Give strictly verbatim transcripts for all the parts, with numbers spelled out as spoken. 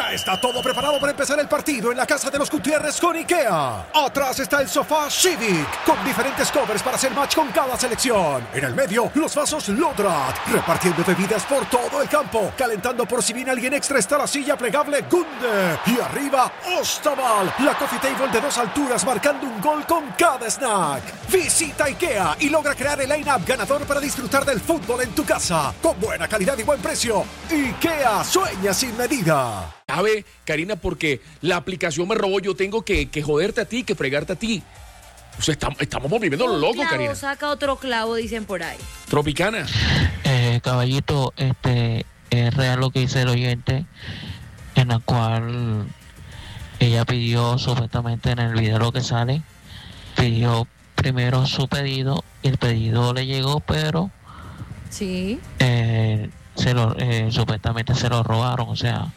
Ya está todo preparado para empezar el partido en la casa de los Gutiérrez con IKEA. Atrás está el sofá Civic, con diferentes covers para hacer match con cada selección. En el medio, los vasos Lodrat, repartiendo bebidas por todo el campo. Calentando por si viene alguien extra está la silla plegable Gunde. Y arriba, Ostaval, la coffee table de dos alturas marcando un gol con cada snack. Visita IKEA y logra crear el line-up ganador para disfrutar del fútbol en tu casa. Con buena calidad y buen precio. IKEA, sueña sin medida. ¿Sabe, Karina? Porque la aplicación me robó, yo tengo que, que joderte a ti, que fregarte a ti. O sea, estamos, estamos viviendo lo loco, clavo, Karina. Saca otro clavo, dicen por ahí. Tropicana. Eh, caballito, este, es real lo que dice el oyente, en la cual ella pidió, supuestamente en el video lo que sale, pidió primero su pedido, y el pedido le llegó, pero Sí. eh, se lo, eh, supuestamente se lo robaron, o sea,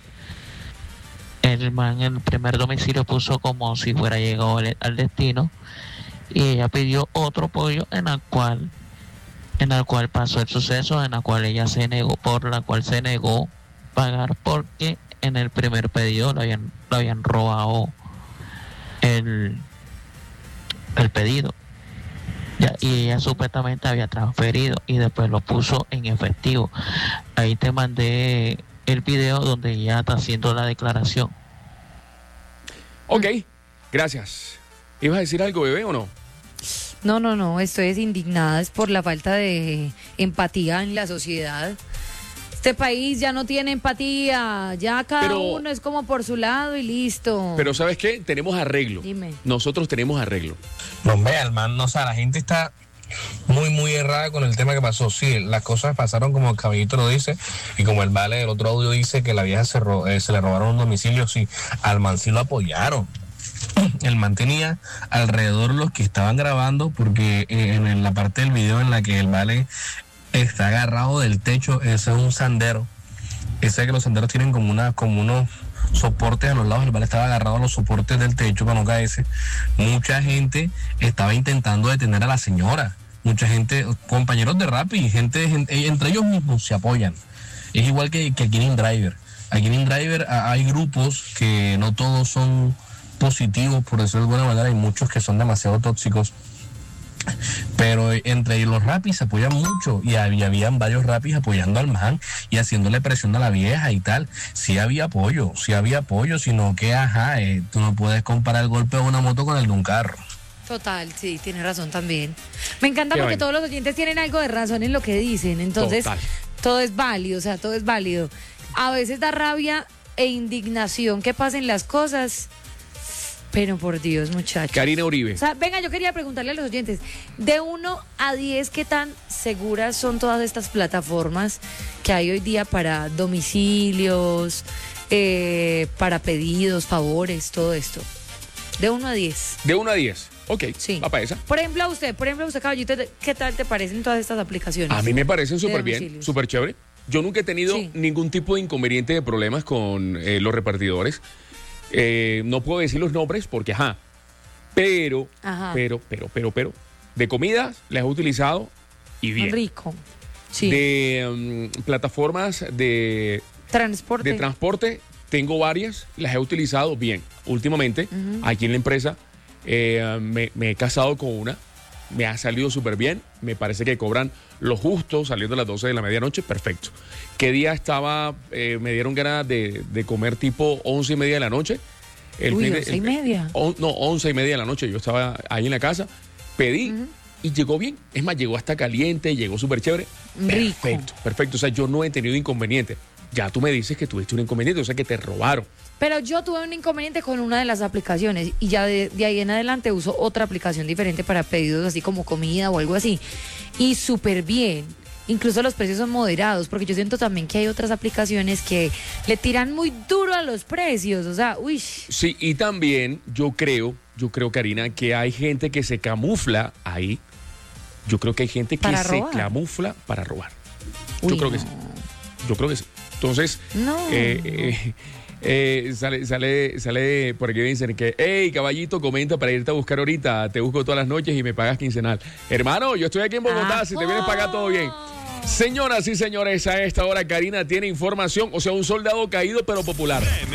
el man en el primer domicilio puso como si fuera llegado al, al destino, y ella pidió otro pollo en el cual en el cual pasó el suceso, en la cual ella se negó, por la cual se negó pagar, porque en el primer pedido le habían, le habían robado el, el pedido. Ya, y ella supuestamente había transferido y después lo puso en efectivo. Ahí te mandé el video donde ella está haciendo la declaración. Ok, gracias. ¿Ibas a decir algo, bebé, o no? No, no, no, estoy indignada, es por la falta de empatía en la sociedad. Este país ya no tiene empatía, ya cada Pero- uno es como por su lado y listo. Pero ¿sabes qué? Tenemos arreglo. Dime. Nosotros tenemos arreglo. No, vea, man, no, o sea, la gente está muy, muy errada con el tema que pasó. Sí, las cosas pasaron como el caballito lo dice, y como el vale del otro audio dice que la vieja se, ro- eh, se le robaron un domicilio, sí, al man sí lo apoyaron. El man tenía alrededor los que estaban grabando, porque eh, en, en la parte del video en la que el vale está agarrado del techo, ese es un sandero. Ese que los senderos tienen como una, como unos soportes a los lados, el vale estaba agarrado a los soportes del techo para no caerse. Mucha gente estaba intentando detener a la señora. Mucha gente, compañeros de rap y gente, gente entre ellos mismos se apoyan. Es igual que, que aquí en InDriver. Aquí en InDriver a- hay grupos que no todos son positivos, por decirlo de alguna manera, hay muchos que son demasiado tóxicos. Pero entre los rapis se apoyan mucho, y había, habían varios rapis apoyando al man y haciéndole presión a la vieja y tal. Sí había apoyo, sí había apoyo, sino que, ajá, eh, tú no puedes comparar el golpe de una moto con el de un carro. Total, sí, tiene razón también. Me encanta Qué porque vaina. todos los oyentes tienen algo de razón en lo que dicen, entonces Total. todo es válido, o sea, todo es válido. A veces da rabia e indignación que pasen las cosas, pero por Dios, muchachos. Karina Uribe. O sea, venga, yo quería preguntarle a los oyentes, de uno a diez, ¿qué tan seguras son todas estas plataformas que hay hoy día para domicilios, eh, para pedidos, favores, todo esto? De uno a diez. De uno a diez. Ok, Sí. va para esa. Por ejemplo, a usted, por ejemplo, a usted, caballito, ¿qué tal te parecen todas estas aplicaciones? A mí me parecen súper bien, domicilios. súper chévere. Yo nunca he tenido Sí. ningún tipo de inconveniente de problemas con eh, los repartidores. Eh, no puedo decir los nombres porque, ajá, pero, Ajá. pero, pero, pero, pero, de comidas las he utilizado y bien. Rico. Sí. De mm, plataformas de, Transporte. de transporte, tengo varias, las he utilizado bien. Últimamente, Ujú. aquí en la empresa, eh, me, me he casado con una, me ha salido súper bien, me parece que cobran lo justo, saliendo a las doce de la medianoche, perfecto. ¿Qué día estaba? Eh, me dieron ganas de, de comer tipo once y media de la noche. El Uy, fin de- once y el- media. on- no, once y media de la noche, yo estaba ahí en la casa, pedí y llegó bien. Es más, llegó hasta caliente, llegó súper chévere. Rico. Perfecto, perfecto. O sea, yo no he tenido inconveniente. Ya tú me dices que tuviste un inconveniente, o sea, que te robaron. Pero yo tuve un inconveniente con una de las aplicaciones y ya de, de ahí en adelante uso otra aplicación diferente para pedidos así como comida o algo así. Y súper bien. Incluso los precios son moderados, porque yo siento también que hay otras aplicaciones que le tiran muy duro a los precios. O sea, uy. Sí, y también yo creo, yo creo, Karina, que hay gente que se camufla ahí. Yo creo que hay gente que ¿Para se robar? camufla para robar. Yo Uy, creo que no. sí. Yo creo que sí. Entonces, No. eh, eh, eh, sale, sale, sale por aquí dicen que, hey, caballito, comenta para irte a buscar ahorita. Te busco todas las noches y me pagas quincenal. Hermano, yo estoy aquí en Bogotá. Si te vienes a pagar, todo bien. Señoras y señores, a esta hora Karina tiene información, o sea, un soldado caído pero popular.